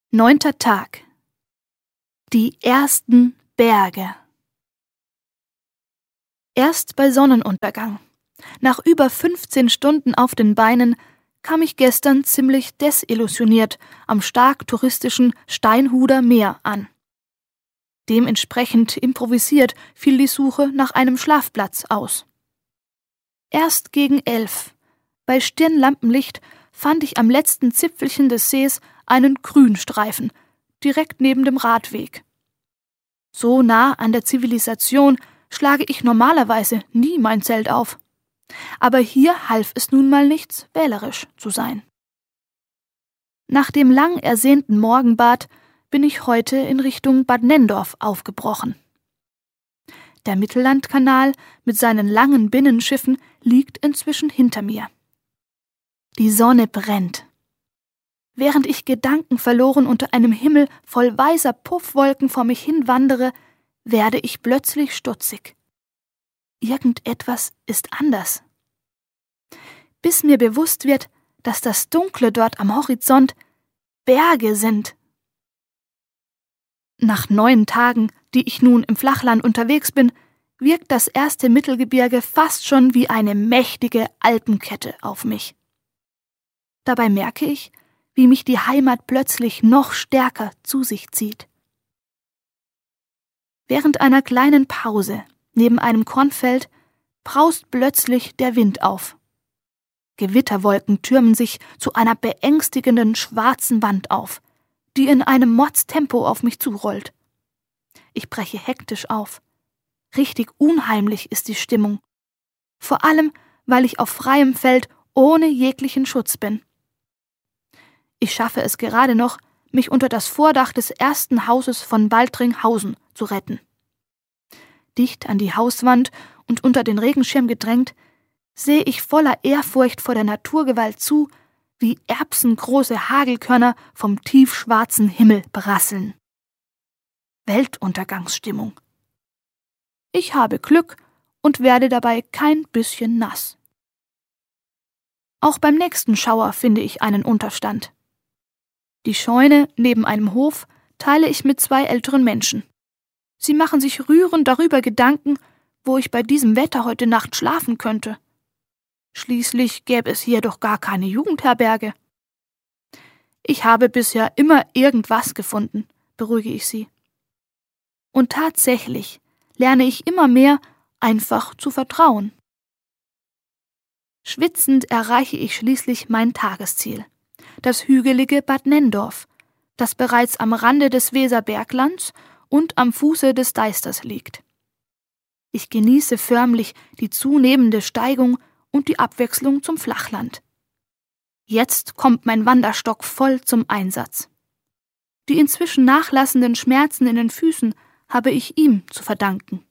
9. Tag. Die ersten Berge. Erst bei Sonnenuntergang. Nach über 15 Stunden auf den Beinen kam ich gestern ziemlich desillusioniert am stark touristischen Steinhuder Meer an. Dementsprechend improvisiert fiel die Suche nach einem Schlafplatz aus. Erst gegen 11, bei Stirnlampenlicht, fand ich am letzten Zipfelchen des Sees einen Grünstreifen, direkt neben dem Radweg. So nah an der Zivilisation schlage ich normalerweise nie mein Zelt auf. Aber hier half es nun mal nichts, wählerisch zu sein. Nach dem lang ersehnten Morgenbad bin ich heute in Richtung Bad Nenndorf aufgebrochen. Der Mittellandkanal mit seinen langen Binnenschiffen liegt inzwischen hinter mir. Die Sonne brennt. Während ich gedankenverloren unter einem Himmel voll weißer Puffwolken vor mich hin wandere, werde ich plötzlich stutzig. Irgendetwas ist anders. Bis mir bewusst wird, dass das Dunkle dort am Horizont Berge sind. Nach 9 Tagen, die ich nun im Flachland unterwegs bin, wirkt das erste Mittelgebirge fast schon wie eine mächtige Alpenkette auf mich. Dabei merke ich, wie mich die Heimat plötzlich noch stärker zu sich zieht. Während einer kleinen Pause neben einem Kornfeld braust plötzlich der Wind auf. Gewitterwolken türmen sich zu einer beängstigenden schwarzen Wand auf, die in einem Mordstempo auf mich zurollt. Ich breche hektisch auf. Richtig unheimlich ist die Stimmung. Vor allem, weil ich auf freiem Feld ohne jeglichen Schutz bin. Ich schaffe es gerade noch, mich unter das Vordach des ersten Hauses von Baltringhausen zu retten. Dicht an die Hauswand und unter den Regenschirm gedrängt, sehe ich voller Ehrfurcht vor der Naturgewalt zu, wie erbsengroße Hagelkörner vom tiefschwarzen Himmel prasseln. Weltuntergangsstimmung. Ich habe Glück und werde dabei kein bisschen nass. Auch beim nächsten Schauer finde ich einen Unterstand. Die Scheune neben einem Hof teile ich mit 2 älteren Menschen. Sie machen sich rührend darüber Gedanken, wo ich bei diesem Wetter heute Nacht schlafen könnte. Schließlich gäbe es hier doch gar keine Jugendherberge. Ich habe bisher immer irgendwas gefunden, beruhige ich sie. Und tatsächlich lerne ich immer mehr, einfach zu vertrauen. Schwitzend erreiche ich schließlich mein Tagesziel, das hügelige Bad Nenndorf, das bereits am Rande des Weserberglands und am Fuße des Deisters liegt. Ich genieße förmlich die zunehmende Steigung und die Abwechslung zum Flachland. Jetzt kommt mein Wanderstock voll zum Einsatz. Die inzwischen nachlassenden Schmerzen in den Füßen habe ich ihm zu verdanken.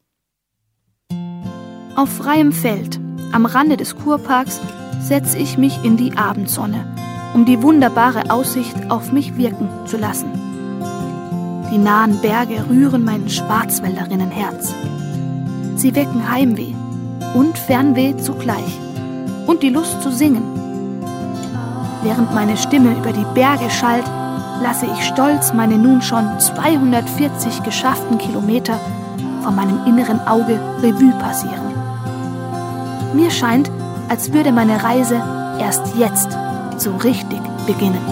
Auf freiem Feld, am Rande des Kurparks, setze ich mich in die Abendsonne, um die wunderbare Aussicht auf mich wirken zu lassen. Die nahen Berge rühren mein Schwarzwälderinnenherz. Sie wecken Heimweh und Fernweh zugleich und die Lust zu singen. Während meine Stimme über die Berge schallt, lasse ich stolz meine nun schon 240 geschafften Kilometer vor meinem inneren Auge Revue passieren. Mir scheint, als würde meine Reise erst jetzt so richtig beginnen.